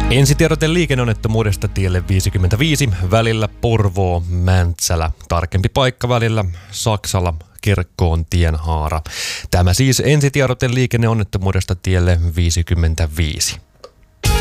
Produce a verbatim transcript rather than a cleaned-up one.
Ensitiedote liikenneonnettomuudesta tielle viisikymmentäviisi välillä Porvoo-Mäntsälä. Tarkempi paikka välillä Saksala Kirkkoon tienhaara. Tämä siis ensitiedote liikenneonnettomuudesta tielle viisikymmentäviisi.